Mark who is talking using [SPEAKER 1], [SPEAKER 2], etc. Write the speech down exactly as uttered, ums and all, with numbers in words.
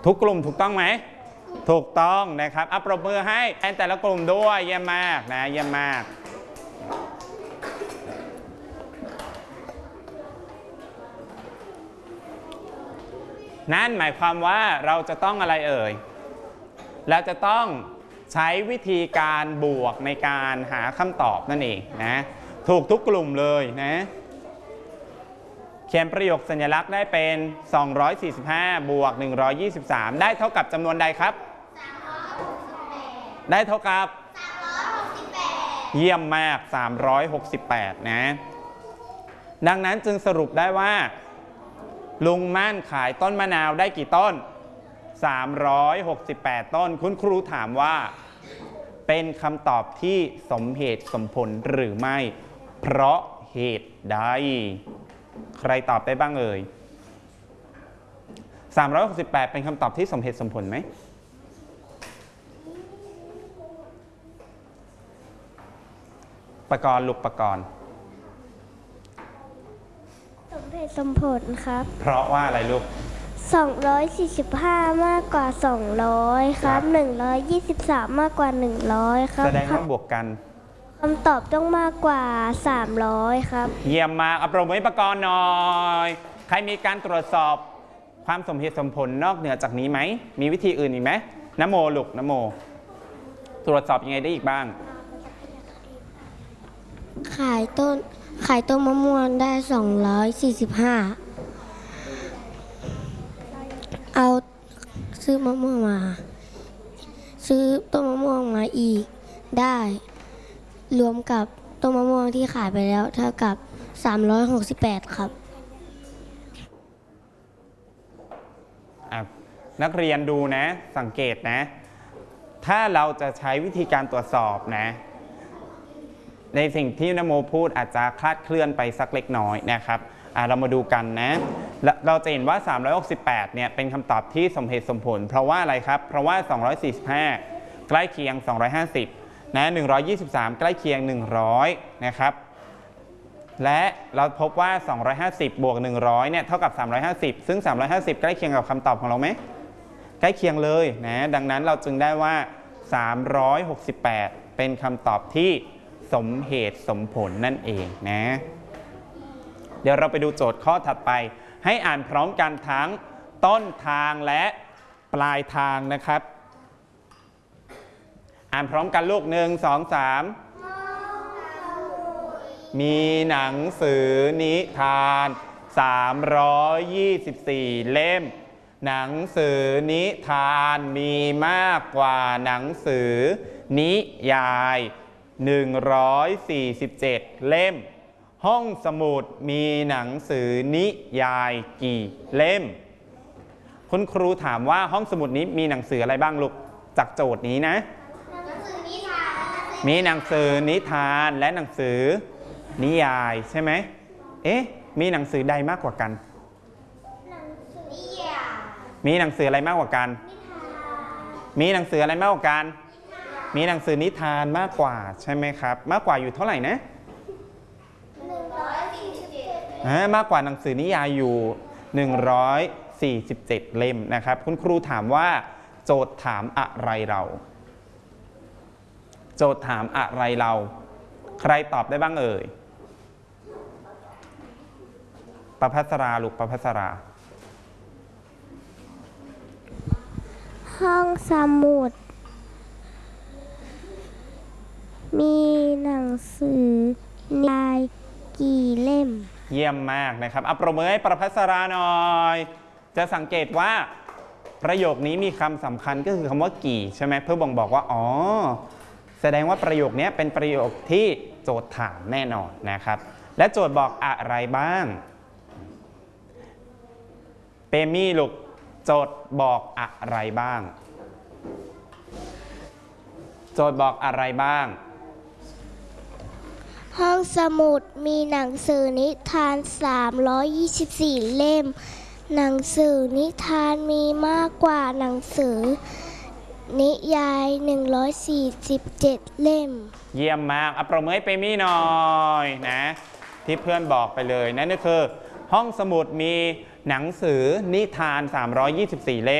[SPEAKER 1] ทุกกลุ่มถูกต้องไหมถูกต้องนะครับอัปรบมือให้แอนแต่ละกลุ่มด้วยเยี่ยมมากนะเยี่ยมมากนั่นหมายความว่าเราจะต้องอะไรเอ่ยเราจะต้องใช้วิธีการบวกในการหาคำตอบนั่นเองนะถูกทุกกลุ่มเลยนะเขียนประโยคสัญลักษณ์ได้เป็นสองร้อยสี่สิบห้าบวกหนึ่งร้อยยี่สิบสามได้เท่ากับจำนวนใดครับได้เท่ากับเยี่ยมมากสามร้อยหกสิบแปดนะดังนั้นจึงสรุปได้ว่าลุงมั่นขายต้นมะนาวได้กี่ต้นสามร้อยหกสิบแปดต้นคุณครูถามว่าเป็นคำตอบที่สมเหตุสมผลหรือไม่เพราะเหตุใดใครตอบได้บ้างเอ่ยสามร้อยหกสิบแปดเป็นคำตอบที่สมเหตุสมผลไหมประกรณ์ลูกประกรณ์
[SPEAKER 2] สมเหตุสมผลครับ
[SPEAKER 1] เพราะว่าอะไรลูก
[SPEAKER 2] สองร้อยสี่สิบห้ามากกว่าสองร้อยครับหนึ่งร้อยยี่สิบสามมากกว่าหนึ่งร้อยครับ
[SPEAKER 1] แสดงว่าบวกกัน
[SPEAKER 2] คำตอบต้องมากกว่าสามร้อยครับ
[SPEAKER 1] เยี่ยมมากอัปรบมือให้ประกรณ์หน่อยใครมีการตรวจสอบความสมเหตุสมผลนอกเหนือจากนี้ไหมมีวิธีอื่นอีกไหมนโมลูกนโมตรวจสอบยังไงได้อีกบ้าง
[SPEAKER 2] ขายต้นขายต้นมะม่วงได้สองร้อยสี่สิบห้าเอาซื้อมะม่วงมาซื้อต้นมะม่วงมาอีกได้รวมกับต้นมะม่วงที่ขายไปแล้วเท่ากับสามร้อยหกสิบแปดครับ
[SPEAKER 1] นักเรียนดูนะสังเกตนะถ้าเราจะใช้วิธีการตรวจสอบนะในสิ่งที่นโมพูดอาจจะคลาดเคลื่อนไปสักเล็กน้อยนะครับเรามาดูกันนะเราจะเห็นว่าสามร้อยหกสิบแปดเนี่ยเป็นคำตอบที่สมเหตุสมผลเพราะว่าอะไรครับเพราะว่าสองร้อยสี่สิบห้าใกล้เคียงสองร้อยห้าสิบนะหนึ่งร้อยยี่สิบสามใกล้เคียงหนึ่งร้อยนะครับและเราพบว่าสองร้อยห้าสิบบวกหนึ่งร้อยเนี่ยเท่ากับสามร้อยห้าสิบซึ่งสามร้อยห้าสิบใกล้เคียงกับคำตอบของเราไหมใกล้เคียงเลยนะดังนั้นเราจึงได้ว่าสามร้อยหกสิบแปดเป็นคำตอบที่สมเหตุสมผลนั่นเองนะเดี๋ยวเราไปดูโจทย์ข้อถัดไปให้อ่านพร้อมกันทั้งต้นทางและปลายทางนะครับอ่านพร้อมกันลูกหนึ่งสองสามมีหนังสือนิทานสามร้อยยี่สิบสี่เล่มหนังสือนิทานมีมากกว่าหนังสือนิยายหนึ่งร้อยสี่สิบเจ็ดเล่มห้องสมุดมีหนังสือนิยายกี่เล่มคุณครูถามว่าห้องสมุดนี้มีหนังสืออะไรบ้างลูกจากโจทย์นี้นะมีหนังสือนิทานและหนังสือนิยายใช่ไหมเอ๊ะมีหนังสือใดมากกว่ากันมีหนังสืออะไรมากกว่ากันมีหนังสืออะไรมากกว่ากันมีหนังสือนิทานมากกว่าใช่ไหมครับมากกว่าอยู่เท่าไหร่นะมากกว่าหนังสือนิยายอยู่หนึ่งร้อยสี่สิบเจ็ดเล่มนะครับคุณครูถามว่าโจทย์ถามอะไรเราโจทย์ถามอะไรเราใครตอบได้บ้างเอ่ยประภัสราลูกประภัสรา
[SPEAKER 2] ห้องสมุดมีหนังสือนิยายกี่เล่ม
[SPEAKER 1] เยี่ยมมากนะครับอัปรบมือให้ประภัสราหน่อยจะสังเกตว่าประโยคนี้มีคำสำคัญก็คือคำว่ากี่ใช่ไหมเพื่อบ่งบอกว่าอ๋อแสดงว่าประโยคนี้เป็นประโยคที่โจทย์ถามแน่นอนนะครับและโจทย์บอกอะไรบ้างเปมี่ลูกโจทย์บอกอะไรบ้างโจทย์บอกอะไรบ้าง
[SPEAKER 2] ห้องสมุดมีหนังสือนิทานสามร้อยยี่สิบสี่เล่มหนังสือนิทานมีมากกว่าหนังสือนิยายหนึ่งร้อยสี่สิบเจ็ดเล่ม
[SPEAKER 1] เยี่ยมมากอัปรบมือให้เปมี่หน่อยนะที่เพื่อนบอกไปเลยนั่นก็คือห้องสมุดมีหนังสือนิทานสามร้อยยี่สิบสี่เล่ม